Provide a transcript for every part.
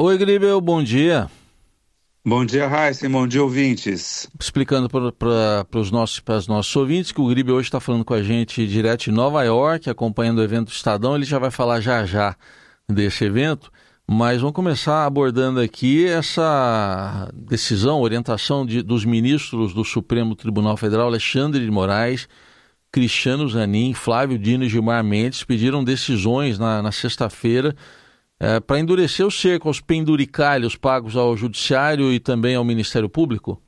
Oi, Gribel, bom dia. Bom dia, Raíssa, bom dia, ouvintes. Explicando para os nossos ouvintes que o Gribel hoje está falando com a gente direto de Nova York, acompanhando o evento do Estadão. Ele já vai falar já desse evento, mas vamos começar abordando aqui essa decisão, orientação dos ministros do Supremo Tribunal Federal, Alexandre de Moraes, Cristiano Zanin, Flávio Dino e Gilmar Mendes, pediram decisões na sexta-feira para endurecer o cerco aos penduricalhos pagos ao Judiciário e também ao Ministério Público?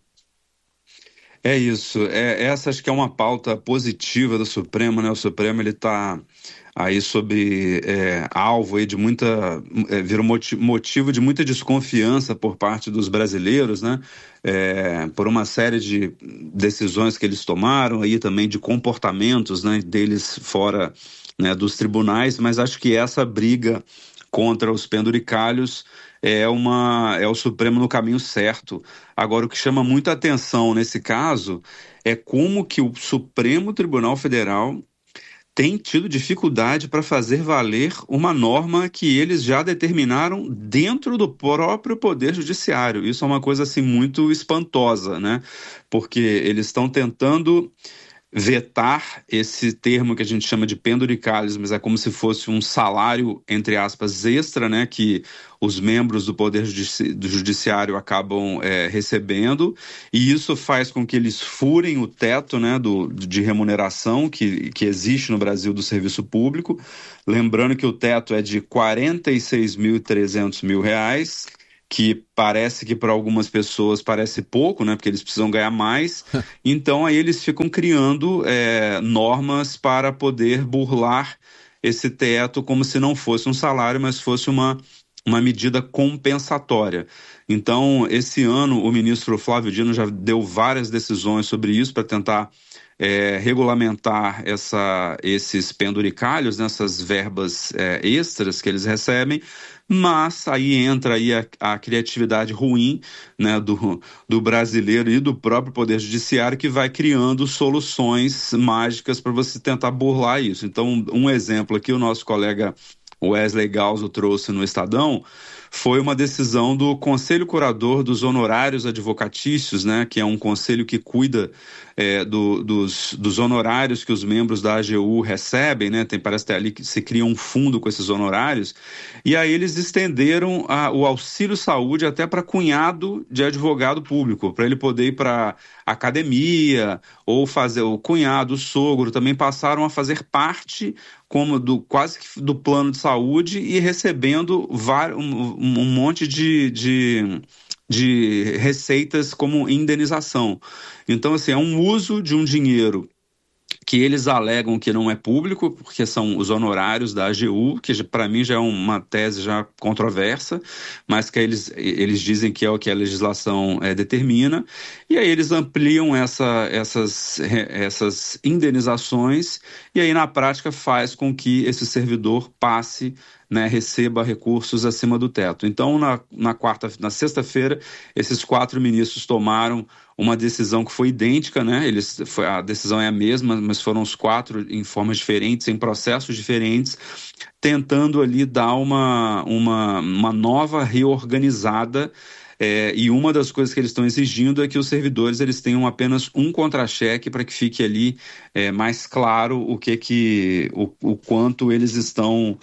É isso, essa acho que é uma pauta positiva do Supremo, né? O Supremo ele está aí sob alvo aí de muita, virou motivo de muita desconfiança por parte dos brasileiros, né? Por uma série de decisões que eles tomaram, aí também de comportamentos, né, deles fora, né, dos tribunais, mas acho que essa briga contra os penduricalhos é o Supremo no caminho certo. Agora, o que chama muita atenção nesse caso é como que o Supremo Tribunal Federal tem tido dificuldade para fazer valer uma norma que eles já determinaram dentro do próprio Poder Judiciário. Isso é uma coisa assim muito espantosa, né? Porque eles estão tentando vetar esse termo que a gente chama de penduricalhos, mas é como se fosse um salário, entre aspas, extra, né, que os membros do Poder Judiciário acabam recebendo, e isso faz com que eles furem o teto, né, de remuneração que existe no Brasil do serviço público. Lembrando que o teto é de R$ 46.300 mil, que parece que para algumas pessoas parece pouco, né? Porque eles precisam ganhar mais. Então aí eles ficam criando normas para poder burlar esse teto como se não fosse um salário, mas fosse uma medida compensatória. Então, esse ano, o ministro Flávio Dino já deu várias decisões sobre isso para tentar regulamentar esses penduricalhos, nessas verbas extras que eles recebem, mas aí entra aí a criatividade ruim, né, do brasileiro e do próprio Poder Judiciário, que vai criando soluções mágicas para você tentar burlar isso. Então, um exemplo aqui, o nosso colega Wesley Galzo trouxe no Estadão, foi uma decisão do Conselho Curador dos Honorários Advocatícios, né, que é um conselho que cuida dos honorários que os membros da AGU recebem, né, parece que ali que se cria um fundo com esses honorários, e aí eles estenderam o auxílio saúde até para cunhado de advogado público, para ele poder ir para academia, ou fazer o cunhado, o sogro, também passaram a fazer parte quase que do plano de saúde e recebendo um monte de receitas como indenização. Então, assim, é um uso de um dinheiro que eles alegam que não é público, porque são os honorários da AGU, que para mim já é uma tese já controversa, mas que eles dizem que é o que a legislação determina, e aí eles ampliam essas indenizações, e aí na prática faz com que esse servidor passe, né, receba recursos acima do teto. Então, na sexta-feira, esses 4 ministros tomaram uma decisão que foi idêntica, né? A decisão é a mesma, mas foram os 4 em formas diferentes, em processos diferentes, tentando ali dar uma nova reorganizada. E uma das coisas que eles estão exigindo é que os servidores eles tenham apenas um contra-cheque para que fique ali mais claro o quanto eles estão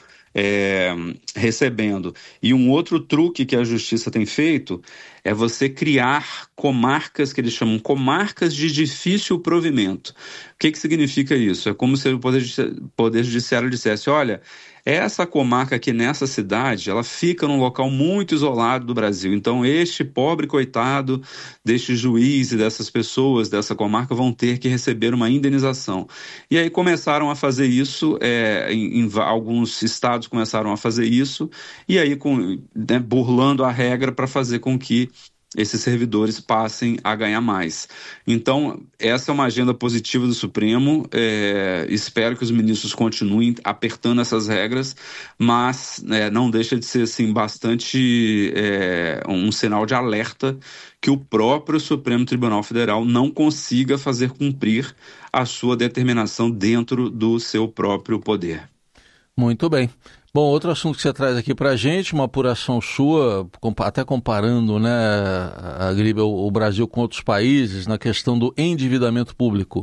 recebendo. E um outro truque que a Justiça tem feito é você criar comarcas, que eles chamam comarcas de difícil provimento. O que significa isso? É como se o Poder Judiciário dissesse, olha, essa comarca aqui nessa cidade, ela fica num local muito isolado do Brasil, então este pobre coitado deste juiz e dessas pessoas dessa comarca vão ter que receber uma indenização. E aí começaram a fazer isso, em alguns estados começaram a fazer isso, e aí burlando a regra para fazer com que esses servidores passem a ganhar mais. Então, essa é uma agenda positiva do Supremo, espero que os ministros continuem apertando essas regras, mas não deixa de ser assim, bastante um sinal de alerta que o próprio Supremo Tribunal Federal não consiga fazer cumprir a sua determinação dentro do seu próprio poder. Muito bem. Bom, outro assunto que você traz aqui para a gente, uma apuração sua, até comparando, né, a Gribe, o Brasil com outros países, na questão do endividamento público.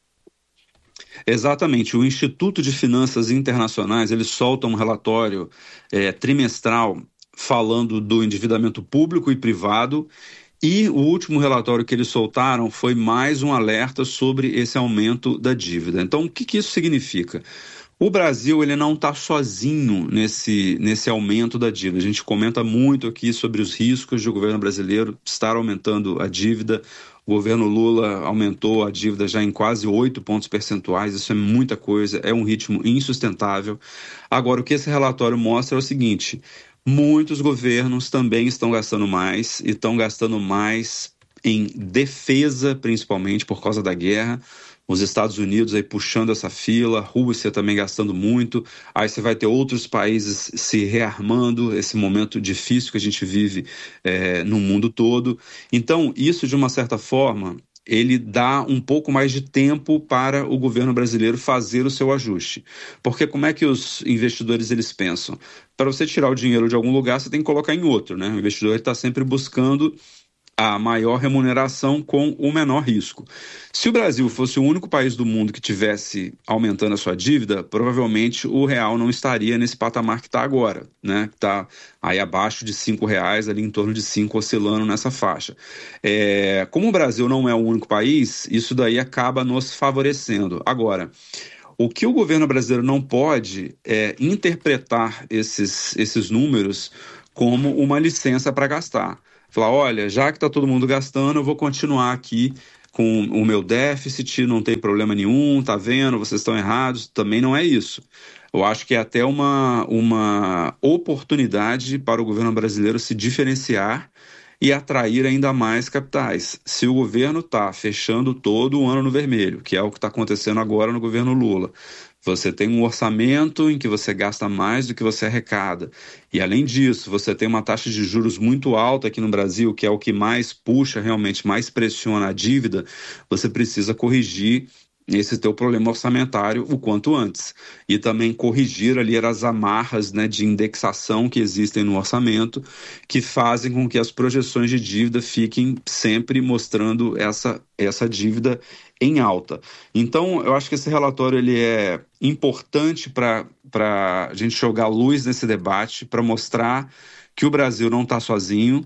Exatamente. O Instituto de Finanças Internacionais, ele solta um relatório trimestral falando do endividamento público e privado, e o último relatório que eles soltaram foi mais um alerta sobre esse aumento da dívida. Então, o que isso significa? O Brasil, ele não está sozinho nesse aumento da dívida. A gente comenta muito aqui sobre os riscos de o governo brasileiro estar aumentando a dívida. O governo Lula aumentou a dívida já em quase 8 pontos percentuais. Isso é muita coisa, é um ritmo insustentável. Agora, o que esse relatório mostra é o seguinte: muitos governos também estão gastando mais e estão gastando mais em defesa, principalmente por causa da guerra. Os Estados Unidos aí puxando essa fila, a Rússia também gastando muito, aí você vai ter outros países se rearmando, esse momento difícil que a gente vive no mundo todo. Então, isso de uma certa forma, ele dá um pouco mais de tempo para o governo brasileiro fazer o seu ajuste. Porque como é que os investidores eles pensam? Para você tirar o dinheiro de algum lugar, você tem que colocar em outro, né? O investidor está sempre buscando a maior remuneração com o menor risco. Se o Brasil fosse o único país do mundo que tivesse aumentando a sua dívida, provavelmente o real não estaria nesse patamar que está agora, né? Que está aí abaixo de R$ 5, ali em torno de 5, oscilando nessa faixa. Como o Brasil não é o único país, isso daí acaba nos favorecendo. Agora, o que o governo brasileiro não pode é interpretar esses números como uma licença para gastar. Falar, olha, já que está todo mundo gastando, eu vou continuar aqui com o meu déficit, não tem problema nenhum, tá vendo, vocês estão errados. Também não é isso. Eu acho que é até uma oportunidade para o governo brasileiro se diferenciar e atrair ainda mais capitais. Se o governo está fechando todo o ano no vermelho, que é o que está acontecendo agora no governo Lula, você tem um orçamento em que você gasta mais do que você arrecada. E, além disso, você tem uma taxa de juros muito alta aqui no Brasil, que é o que mais puxa, realmente mais pressiona a dívida. Você precisa corrigir esse teu problema orçamentário o quanto antes. E também corrigir ali as amarras, né, de indexação que existem no orçamento, que fazem com que as projeções de dívida fiquem sempre mostrando essa dívida em alta. Então, eu acho que esse relatório ele é importante para a gente jogar luz nesse debate, para mostrar que o Brasil não está sozinho.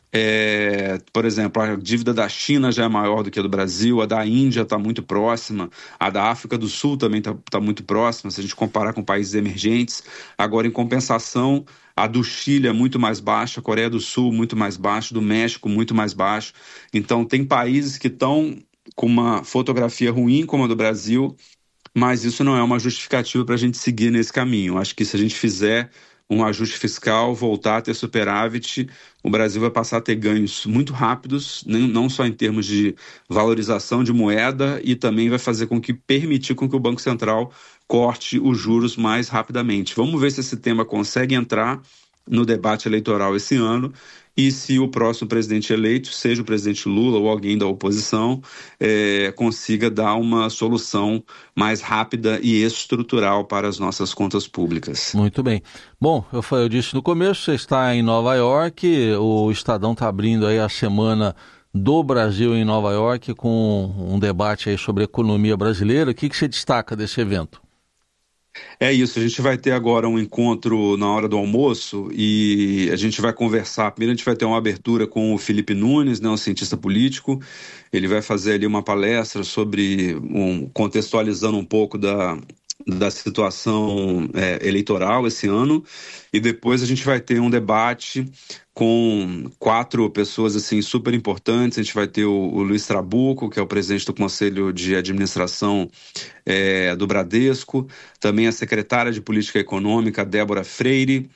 Por exemplo, a dívida da China já é maior do que a do Brasil, a da Índia está muito próxima, a da África do Sul também está muito próxima, se a gente comparar com países emergentes. Agora, em compensação, a do Chile é muito mais baixa, a Coreia do Sul muito mais baixa, do México muito mais baixo. Então, tem países que estão com uma fotografia ruim, como a do Brasil, mas isso não é uma justificativa para a gente seguir nesse caminho. Acho que se a gente fizer um ajuste fiscal, voltar a ter superávit, o Brasil vai passar a ter ganhos muito rápidos, não só em termos de valorização de moeda, e também vai permitir com que o Banco Central corte os juros mais rapidamente. Vamos ver se esse tema consegue entrar no debate eleitoral esse ano, e se o próximo presidente eleito, seja o presidente Lula ou alguém da oposição, consiga dar uma solução mais rápida e estrutural para as nossas contas públicas. Muito bem. Bom, eu disse no começo, você está em Nova York, o Estadão está abrindo aí a semana do Brasil em Nova York com um debate aí sobre a economia brasileira. O que você destaca desse evento? É isso, a gente vai ter agora um encontro na hora do almoço e a gente vai conversar. Primeiro a gente vai ter uma abertura com o Felipe Nunes, né, um cientista político. Ele vai fazer ali uma palestra sobre, contextualizando um pouco da situação eleitoral esse ano, e depois a gente vai ter um debate com 4 pessoas assim super importantes. A gente vai ter o Luiz Trabuco, que é o presidente do Conselho de Administração do Bradesco, também a secretária de Política Econômica, Débora Freire,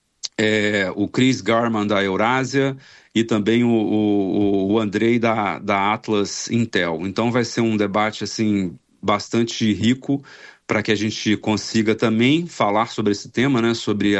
o Chris Garman, da Eurásia, e também o Andrei, da Atlas Intel. Então vai ser um debate assim bastante rico, para que a gente consiga também falar sobre esse tema, né, sobre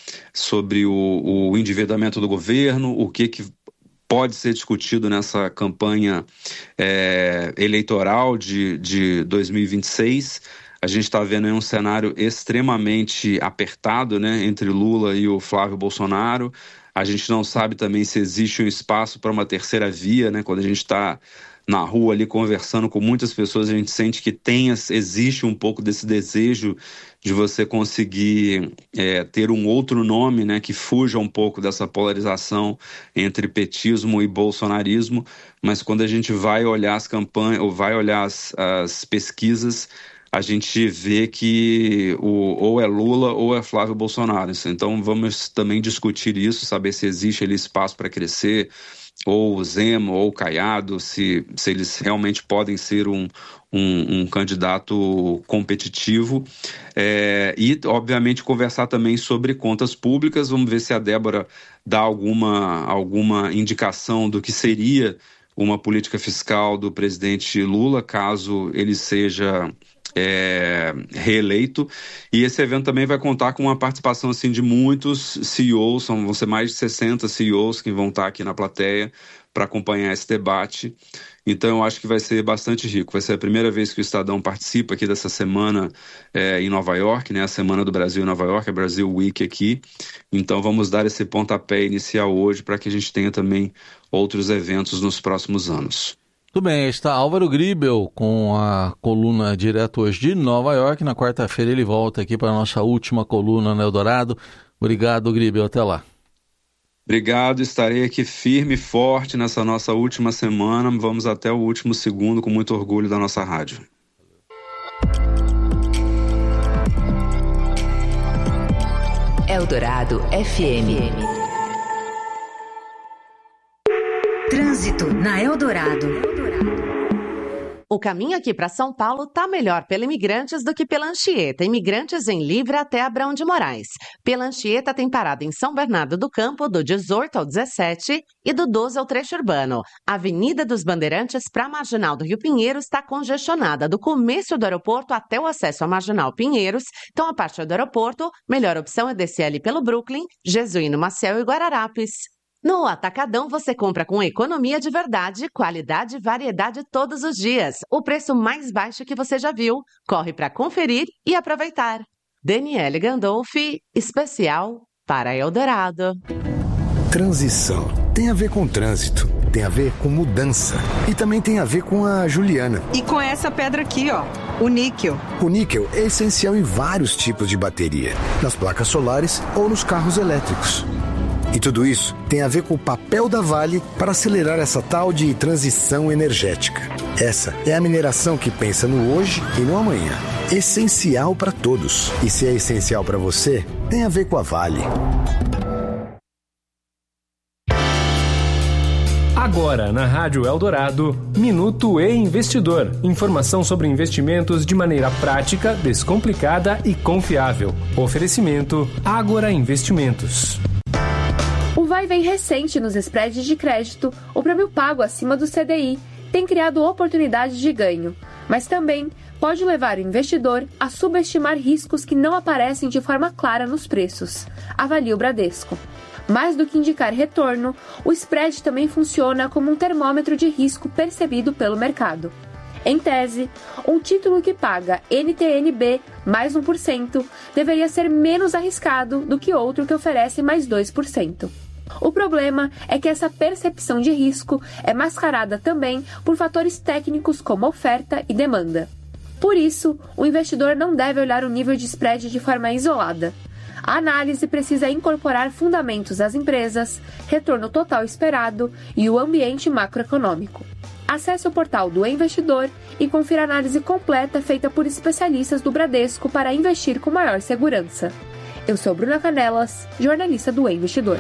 o endividamento do governo, o que pode ser discutido nessa campanha eleitoral de 2026. A gente está vendo aí um cenário extremamente apertado, né, entre Lula e o Flávio Bolsonaro. A gente não sabe também se existe um espaço para uma terceira via, né? Quando a gente está na rua ali conversando com muitas pessoas, a gente sente que existe um pouco desse desejo de você conseguir ter um outro nome, né, que fuja um pouco dessa polarização entre petismo e bolsonarismo. Mas quando a gente vai olhar as campanhas, ou vai olhar as pesquisas, a gente vê que ou é Lula ou é Flávio Bolsonaro. Então vamos também discutir isso, saber se existe ali espaço para crescer, ou Zema, ou Caiado, se eles realmente podem ser um candidato competitivo. E, obviamente, conversar também sobre contas públicas. Vamos ver se a Débora dá alguma indicação do que seria uma política fiscal do presidente Lula, caso ele seja reeleito. E esse evento também vai contar com uma participação assim, de muitos CEOs, vão ser mais de 60 CEOs que vão estar aqui na plateia para acompanhar esse debate. Então eu acho que vai ser bastante rico. Vai ser a primeira vez que o Estadão participa aqui dessa semana em Nova York, né? A Semana do Brasil em Nova York, a Brasil Week aqui. Então vamos dar esse pontapé inicial hoje para que a gente tenha também outros eventos nos próximos anos. Tudo bem, está Álvaro Gribel com a coluna direto hoje de Nova York. Na quarta-feira ele volta aqui para a nossa última coluna no Eldorado. Obrigado, Gribel. Até lá. Obrigado, estarei aqui firme e forte nessa nossa última semana. Vamos até o último segundo com muito orgulho da nossa rádio. Eldorado FM. Trânsito na Eldorado. O caminho aqui para São Paulo tá melhor pela Imigrantes do que pela Anchieta. Imigrantes em Livre até Abrão de Moraes. Pela Anchieta tem parada em São Bernardo do Campo, do 18 ao 17 e do 12 ao trecho urbano. A Avenida dos Bandeirantes para a Marginal do Rio Pinheiros está congestionada, do começo do aeroporto até o acesso à Marginal Pinheiros. Então, a partir do aeroporto, melhor opção é descer ali pelo Brooklyn, Jesuíno Maciel e Guararapes. No Atacadão você compra com economia de verdade, qualidade e variedade todos os dias. O preço mais baixo que você já viu. Corre para conferir e aproveitar. Daniele Gandolfi, especial para Eldorado. Transição tem a ver com trânsito, tem a ver com mudança e também tem a ver com a Juliana. E com essa pedra aqui, ó, o níquel. O níquel é essencial em vários tipos de bateria, nas placas solares ou nos carros elétricos. E tudo isso tem a ver com o papel da Vale para acelerar essa tal de transição energética. Essa é a mineração que pensa no hoje e no amanhã. Essencial para todos. E se é essencial para você, tem a ver com a Vale. Agora, na Rádio Eldorado, Minuto e-Investidor. Informação sobre investimentos de maneira prática, descomplicada e confiável. Oferecimento Ágora Investimentos. O vai-vem recente nos spreads de crédito, o prêmio pago acima do CDI, tem criado oportunidades de ganho, mas também pode levar o investidor a subestimar riscos que não aparecem de forma clara nos preços. Avalie o Bradesco. Mais do que indicar retorno, o spread também funciona como um termômetro de risco percebido pelo mercado. Em tese, um título que paga NTN-B mais 1% deveria ser menos arriscado do que outro que oferece mais 2%. O problema é que essa percepção de risco é mascarada também por fatores técnicos como oferta e demanda. Por isso, o investidor não deve olhar o nível de spread de forma isolada. A análise precisa incorporar fundamentos das empresas, retorno total esperado e o ambiente macroeconômico. Acesse o portal do investidor e confira a análise completa feita por especialistas do Bradesco para investir com maior segurança. Eu sou Bruna Canelas, jornalista do E-Investidor.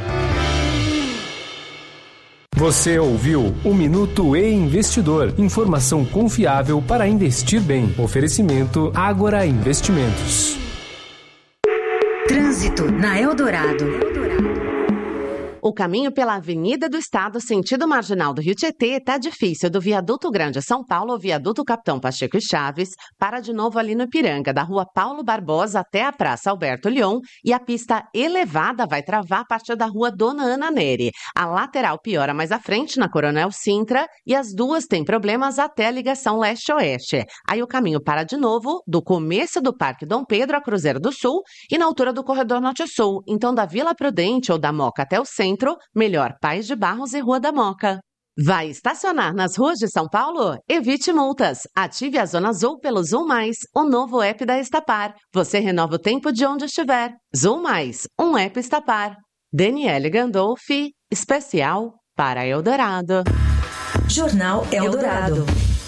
Você ouviu o Minuto e-Investidor. Informação confiável para investir bem. Oferecimento Ágora Investimentos. Trânsito na Eldorado. O caminho pela Avenida do Estado, sentido marginal do Rio Tietê, tá difícil. Do Viaduto Grande São Paulo ao Viaduto Capitão Pacheco e Chaves, para de novo ali no Ipiranga, da Rua Paulo Barbosa até a Praça Alberto Lyon, e a pista elevada vai travar a partir da Rua Dona Ana Neri. A lateral piora mais à frente, na Coronel Sintra, e as duas têm problemas até a ligação leste-oeste. Aí o caminho para de novo, do começo do Parque Dom Pedro a Cruzeiro do Sul e na altura do Corredor Norte-Sul. Então, da Vila Prudente ou da Moca até o centro, melhor Paz de Barros e Rua da Moca. Vai estacionar nas ruas de São Paulo? Evite multas. Ative a Zona Azul pelo Zoom Mais, o novo app da Estapar. Você renova o tempo de onde estiver. Zoom Mais, um app Estapar. Daniele Gandolfi, especial para Eldorado. Jornal Eldorado.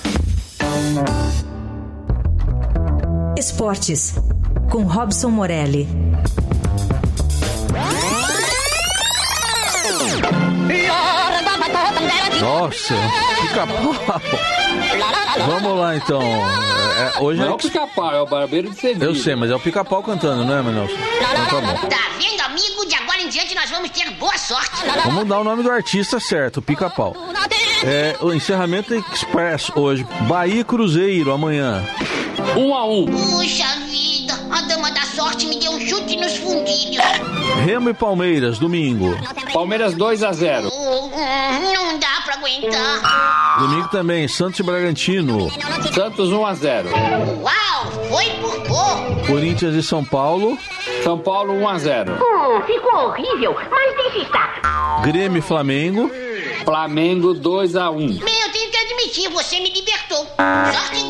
Esportes, com Robson Morelli. Nossa, pica-pau. Vamos lá, então. Hoje não é o pica-pau, é o Barbeiro de Sevilha. Eu sei, mas é o pica-pau cantando, não é, Manelson? Então tá bom. Tá vendo, amigo? De agora em diante nós vamos ter boa sorte. Vamos dar o nome do artista certo, o pica-pau. O encerramento expresso hoje. Bahia e Cruzeiro, amanhã. 1-1. Puxa vida, a dama da sorte me deu um chute nos fundilhos. Remo e Palmeiras, domingo. Palmeiras 2-0. Não dá pra aguentar. Domingo também, Santos e Bragantino. Santos 1-0. Uau, foi por pouco. Corinthians e São Paulo. São Paulo 1-0. Ficou horrível, mas deixa estar. Grêmio e Flamengo. Flamengo 2-1. Eu tenho que admitir, você me libertou. Sorte